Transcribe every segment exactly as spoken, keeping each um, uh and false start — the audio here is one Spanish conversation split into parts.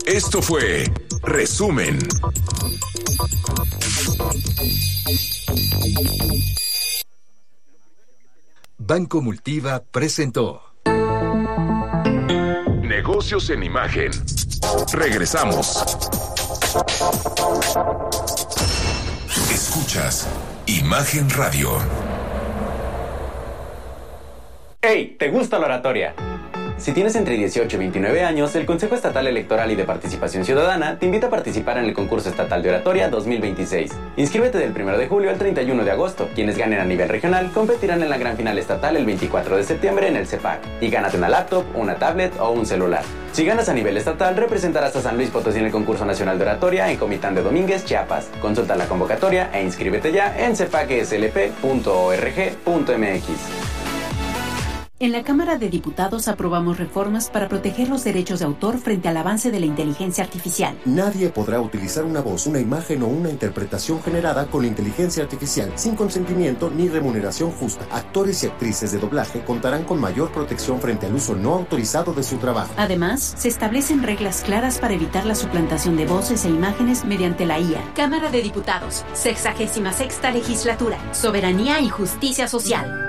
Esto fue Resumen. Banco Multiva presentó Negocios en Imagen. Regresamos. Escuchas Imagen Radio. ¡Hey! ¿Te gusta la oratoria? Si tienes entre dieciocho y veintinueve años, el Consejo Estatal Electoral y de Participación Ciudadana te invita a participar en el Concurso Estatal de Oratoria dos mil veintiséis. Inscríbete del primero de julio al treinta y uno de agosto. Quienes ganen a nivel regional competirán en la gran final estatal el veinticuatro de septiembre en el CEPAC. Y gánate una laptop, una tablet o un celular. Si ganas a nivel estatal, representarás a San Luis Potosí en el Concurso Nacional de Oratoria en Comitán de Domínguez, Chiapas. Consulta la convocatoria e inscríbete ya en cepac s l p punto org punto m x. En la Cámara de Diputados aprobamos reformas para proteger los derechos de autor frente al avance de la inteligencia artificial. Nadie podrá utilizar una voz, una imagen o una interpretación generada con inteligencia artificial sin consentimiento ni remuneración justa. Actores y actrices de doblaje contarán con mayor protección frente al uso no autorizado de su trabajo. Además, se establecen reglas claras para evitar la suplantación de voces e imágenes mediante la I A. Cámara de Diputados, sexagésima sexta legislatura, soberanía y justicia social.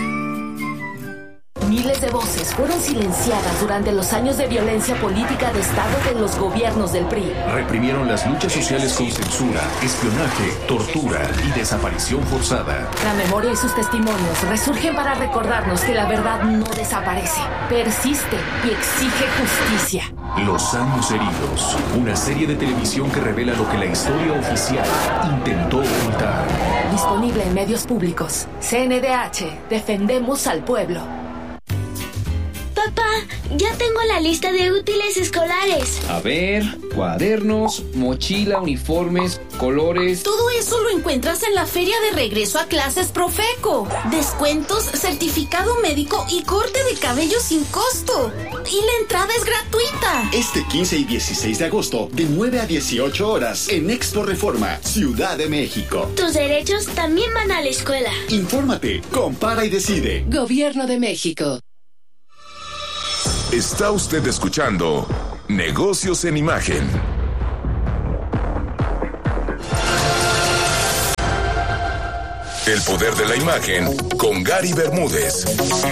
Miles de voces fueron silenciadas durante los años de violencia política de Estado de los gobiernos del P R I. Reprimieron las luchas sociales con censura, espionaje, tortura y desaparición forzada. La memoria y sus testimonios resurgen para recordarnos que la verdad no desaparece, persiste y exige justicia. Los años heridos, una serie de televisión que revela lo que la historia oficial intentó ocultar. Disponible en medios públicos. C N D H, defendemos al pueblo. Papá, ya tengo la lista de útiles escolares. A ver, cuadernos, mochila, uniformes, colores... Todo eso lo encuentras en la feria de regreso a clases Profeco. Descuentos, certificado médico y corte de cabello sin costo. Y la entrada es gratuita. Este quince y dieciséis de agosto, de nueve a dieciocho horas, en Expo Reforma, Ciudad de México. Tus derechos también van a la escuela. Infórmate, compara y decide. Gobierno de México. Está usted escuchando Negocios en Imagen. El poder de la imagen con Gary Bermúdez.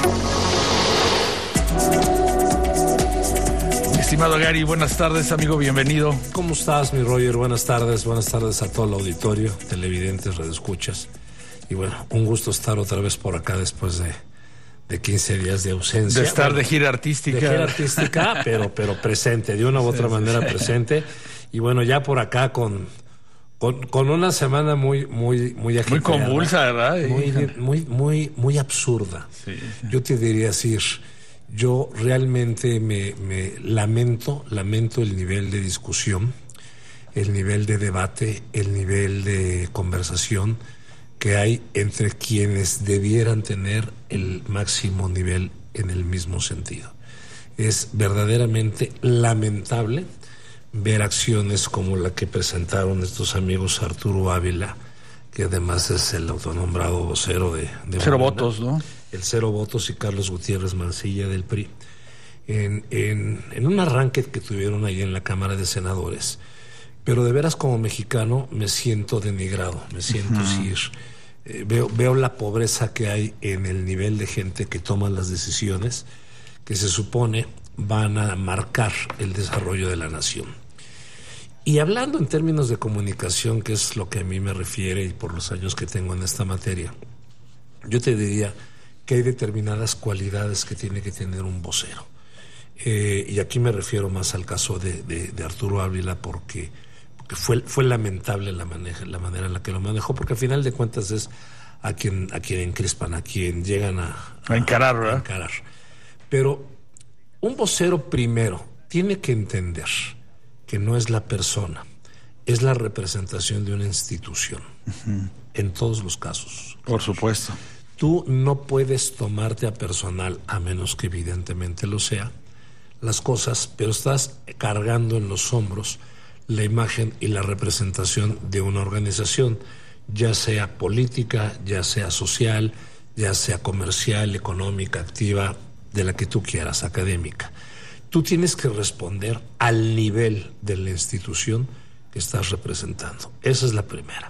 Estimado Gary, buenas tardes, amigo, bienvenido. ¿Cómo estás, mi Roger? Buenas tardes, buenas tardes a todo el auditorio, televidentes, radioescuchas. Y bueno, un gusto estar otra vez por acá después de... de quince días de ausencia. De estar bueno, de gira artística. De gira artística, pero, pero presente, de una u otra sí, manera sí. presente. Y bueno, ya por acá con, con, con una semana muy, muy, muy agitada. Muy convulsa, ¿verdad? Muy, muy, muy, muy absurda. Sí, sí. Yo te diría decir, yo realmente me, me lamento, lamento el nivel de discusión, el nivel de debate, el nivel de conversación que hay entre quienes debieran tener el máximo nivel en el mismo sentido. Es verdaderamente lamentable ver acciones como la que presentaron estos amigos Arturo Ávila, que además es el autonombrado vocero de... de Cero Morena, votos, ¿no? El Cero Votos, y Carlos Gutiérrez Mancilla del P R I, en, en, en un arranque que tuvieron ahí en la Cámara de Senadores. Pero de veras, como mexicano, me siento denigrado, me siento uh-huh. decir, eh, veo, veo la pobreza que hay en el nivel de gente que toma las decisiones que se supone van a marcar el desarrollo de la nación. Y hablando en términos de comunicación, que es lo que a mí me refiere y por los años que tengo en esta materia, yo te diría que hay determinadas cualidades que tiene que tener un vocero. Eh, y aquí me refiero más al caso de, de, de Arturo Ávila, porque que fue, fue lamentable la, maneja, la manera en la que lo manejó, porque al final de cuentas es a quien, a quien encrespan, a quien llegan a, a, a encarar, ¿verdad? A encarar. Pero un vocero primero tiene que entender que no es la persona, es la representación de una institución, uh-huh. en todos los casos. Por supuesto. Tú no puedes tomarte a personal, a menos que evidentemente lo sea, las cosas, pero estás cargando en los hombros la imagen y la representación de una organización, ya sea política, ya sea social, ya sea comercial, económica, activa, de la que tú quieras, académica. Tú tienes que responder al nivel de la institución que estás representando. Esa es la primera.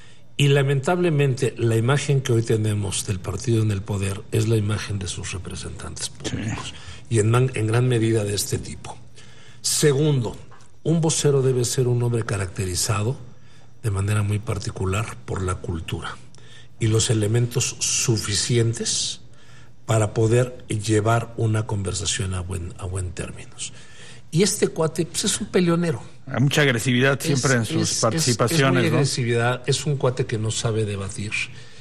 Y lamentablemente la imagen que hoy tenemos del partido en el poder es la imagen de sus representantes públicos. Sí. Y en, en gran medida de este tipo. Segundo, un vocero debe ser un hombre caracterizado de manera muy particular por la cultura y los elementos suficientes para poder llevar una conversación a buen, a buen términos. Y este cuate pues, es un peleonero. Hay mucha agresividad siempre es, en sus es, participaciones. Es, es ¿no? agresividad, es un cuate que no sabe debatir,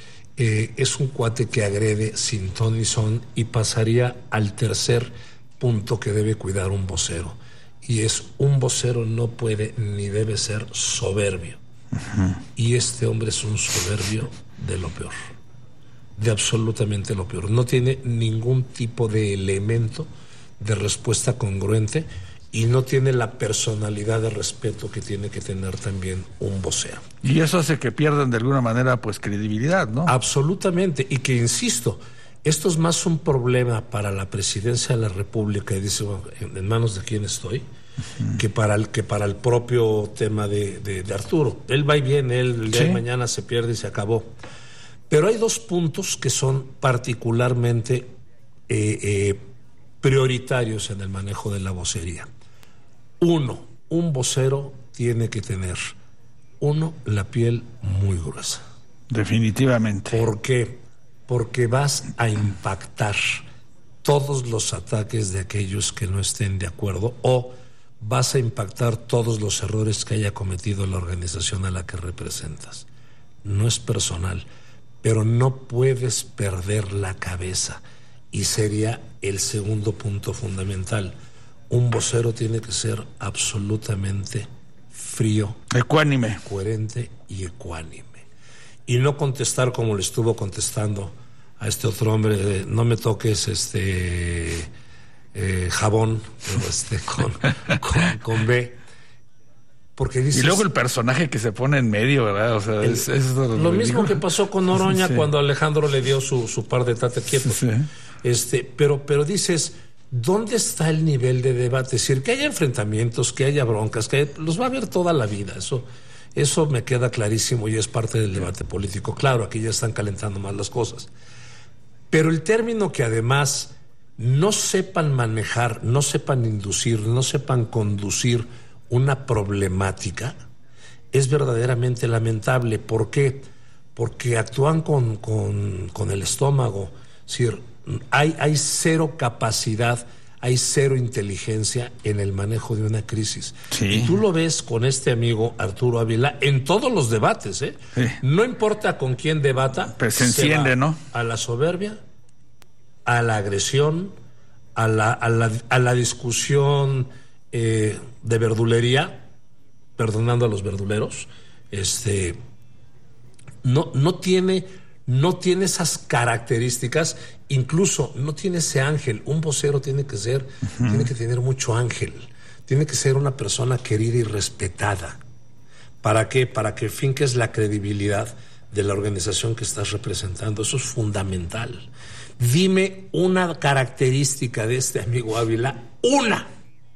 eh, es un cuate que agrede sin ton ni son y pasaría al tercer punto que debe cuidar un vocero. Y es un vocero no puede ni debe ser soberbio. Uh-huh. Y este hombre es un soberbio de lo peor. De absolutamente lo peor. No tiene ningún tipo de elemento de respuesta congruente y no tiene la personalidad de respeto que tiene que tener también un vocero. Y eso hace que pierdan de alguna manera pues credibilidad, ¿no? Absolutamente. Y que, insisto, esto es más un problema para la presidencia de la República, y dice, bueno, en manos de quién estoy, uh-huh. que para el que para el propio tema de, de, de Arturo. Él va y viene, él el día ¿Sí? de mañana se pierde y se acabó. Pero hay dos puntos que son particularmente eh, eh, prioritarios en el manejo de la vocería. Uno, un vocero tiene que tener, uno, la piel muy gruesa. Definitivamente. ¿Por qué? Porque vas a impactar todos los ataques de aquellos que no estén de acuerdo o vas a impactar todos los errores que haya cometido la organización a la que representas. No es personal, pero no puedes perder la cabeza y sería el segundo punto fundamental. Un vocero tiene que ser absolutamente frío, ecuánime, coherente y ecuánime. Y no contestar como le estuvo contestando a este otro hombre, de, no me toques este eh, jabón, pero este con, con, con B. Porque dices, y luego el personaje que se pone en medio, ¿verdad? O sea, el, es, es lo, lo mismo que pasó con Noroña sí. cuando Alejandro le dio su, su par de tate quietos. Sí. Este, pero, pero dices, ¿dónde está el nivel de debate? Es decir, que haya enfrentamientos, que haya broncas, que los va a haber toda la vida. Eso, eso me queda clarísimo y es parte del debate político. Claro, aquí ya están calentando más las cosas. Pero el término que además no sepan manejar, no sepan inducir, no sepan conducir una problemática es verdaderamente lamentable. ¿Por qué? Porque actúan con, con, con el estómago. Es decir, hay, hay cero capacidad, hay cero inteligencia en el manejo de una crisis. Sí. Y tú lo ves con este amigo Arturo Ávila en todos los debates, ¿eh? Sí. No importa con quién debata, pues se enciende, se ¿no? A la soberbia, a la agresión, a la, a la, a la discusión eh, de verdulería, perdonando a los verduleros, este, no, no tiene, no tiene esas características, incluso no tiene ese ángel. Un vocero tiene que ser, uh-huh. tiene que tener mucho ángel, tiene que ser una persona querida y respetada. ¿Para qué? Para que finques la credibilidad de la organización que estás representando. Eso es fundamental. Dime una característica de este amigo Ávila, una,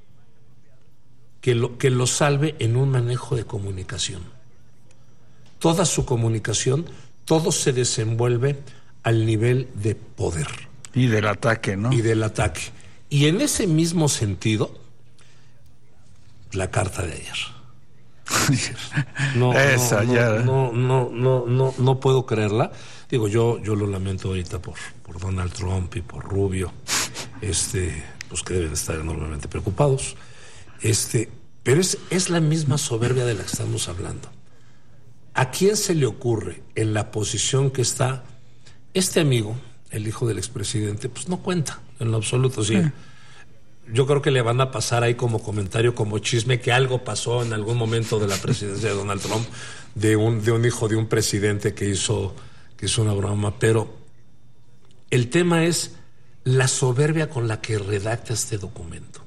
que lo, que lo salve en un manejo de comunicación. Toda su comunicación, todo se desenvuelve al nivel de poder. Y del ataque, ¿no? Y del ataque. Y en ese mismo sentido, la carta de ayer. No, Esa, no, ya. no, no, no, no, no puedo creerla. Digo, yo, yo lo lamento ahorita por, por Donald Trump y por Rubio, este, pues que deben estar enormemente preocupados. Este, pero es, es la misma soberbia de la que estamos hablando. ¿A quién se le ocurre en la posición que está este amigo, el hijo del expresidente? Pues no cuenta en lo absoluto, sí. sí. Yo creo que le van a pasar ahí como comentario, como chisme, que algo pasó en algún momento de la presidencia de Donald Trump, de un, de un hijo de un presidente que hizo, que hizo una broma. Pero el tema es la soberbia con la que redacta este documento.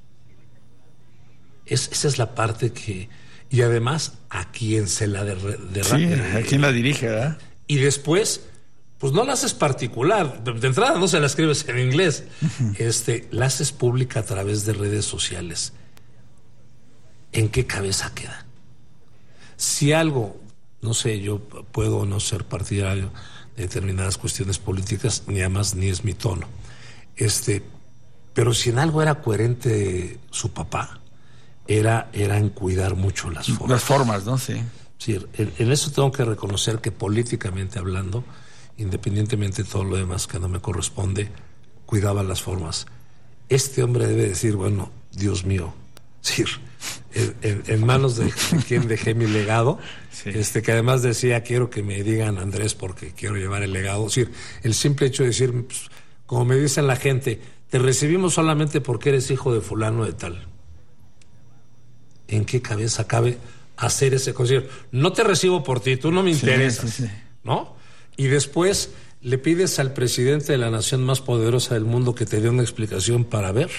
Es, esa es la parte que... Y además, a quién se la derrama. Sí, a quién la dirige, ¿verdad? Y después, pues no la haces particular. De entrada no se la escribes en inglés. Uh-huh. Este, la haces pública a través de redes sociales. ¿En qué cabeza queda? Si algo, no sé, yo puedo no ser partidario de determinadas cuestiones políticas, ni además ni es mi tono. Este, pero si en algo era coherente su papá, era, era en cuidar mucho las formas. Las formas, ¿no? Sí. Sí, en, en eso tengo que reconocer que políticamente hablando, independientemente de todo lo demás que no me corresponde, cuidaba las formas. Este hombre debe decir, bueno, Dios mío, sí, en, en, en manos de quien dejé mi legado, sí. este que además decía, quiero que me digan Andrés porque quiero llevar el legado. Es decir, el simple hecho de decir, pues, como me dicen la gente, te recibimos solamente porque eres hijo de fulano de tal. ¿En qué cabeza cabe hacer ese concierto? No te recibo por ti, tú no me interesas, sí, sí, sí. ¿no? Y después le pides al presidente de la nación más poderosa del mundo que te dé una explicación para ver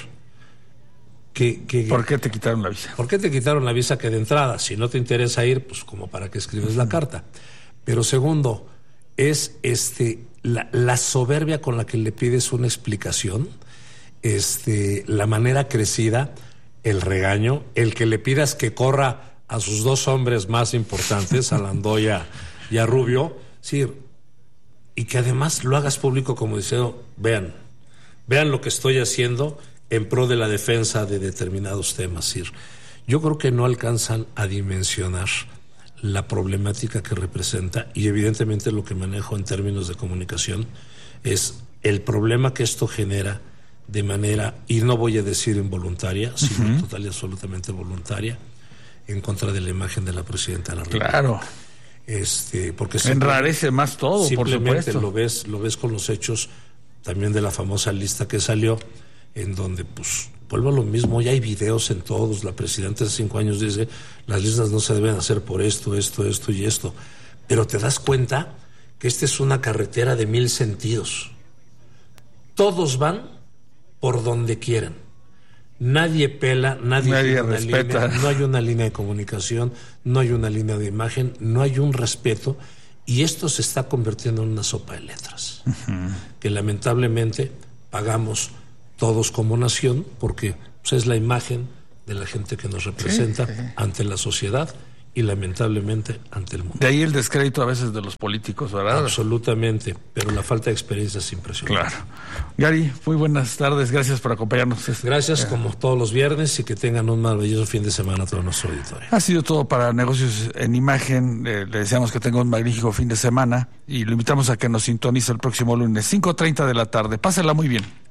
que, que, ¿por qué te quitaron la visa? ¿Por qué te quitaron la visa? Que de entrada, si no te interesa ir, pues como para qué escribes la carta. Pero segundo, es este la, la soberbia con la que le pides una explicación, este la manera crecida, el regaño, el que le pidas que corra a sus dos hombres más importantes, a Landoya y a Rubio, sí, y que además lo hagas público como diciendo, vean, vean lo que estoy haciendo en pro de la defensa de determinados temas. Sí. Yo creo que no alcanzan a dimensionar la problemática que representa, y evidentemente lo que manejo en términos de comunicación es el problema que esto genera de manera, y no voy a decir involuntaria, sino uh-huh. total y absolutamente voluntaria, en contra de la imagen de la presidenta de la República. Claro. Este, porque enrarece más todo, simplemente por supuesto. lo ves, lo ves con los hechos también de la famosa lista que salió, en donde pues vuelvo a lo mismo, ya hay videos en todos. La presidenta hace cinco años dice, las listas no se deben hacer por esto, esto, esto y esto. Pero te das cuenta que esta es una carretera de mil sentidos. Todos van por donde quieran. Nadie pela, nadie, nadie una respeta. Línea, no hay una línea de comunicación, no hay una línea de imagen, no hay un respeto, y esto se está convirtiendo en una sopa de letras, uh-huh. que lamentablemente pagamos todos como nación, porque pues, es la imagen de la gente que nos representa sí, sí. ante la sociedad y lamentablemente ante el mundo. De ahí el descrédito a veces de los políticos, ¿verdad? Absolutamente, pero la falta de experiencia es impresionante. Claro. Gary, muy buenas tardes, gracias por acompañarnos. Gracias, como todos los viernes, y que tengan un maravilloso fin de semana a todo nuestro auditorio. Ha sido todo para Negocios en Imagen. Eh, le deseamos que tenga un magnífico fin de semana y lo invitamos a que nos sintonice el próximo lunes, cinco treinta de la tarde. Pásela muy bien.